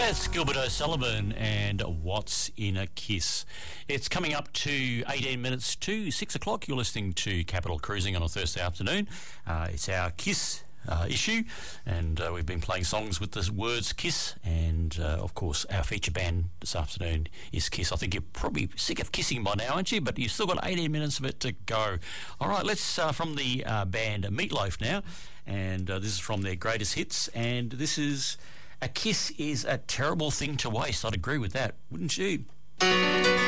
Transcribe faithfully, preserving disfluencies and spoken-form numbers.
That's Gilbert O'Sullivan and What's in a Kiss. It's coming up to eighteen minutes to six o'clock. You're listening to Capital Cruising on a Thursday afternoon. Uh, it's our Kiss uh, issue, and uh, we've been playing songs with the words Kiss, and uh, of course our feature band this afternoon is Kiss. I think you're probably sick of kissing by now, aren't you? But you've still got eighteen minutes of it to go. All right, let's uh, from the uh, band Meatloaf now, and uh, this is from their greatest hits, and this is A Kiss Is a Terrible Thing to Waste. I'd agree with that, wouldn't you?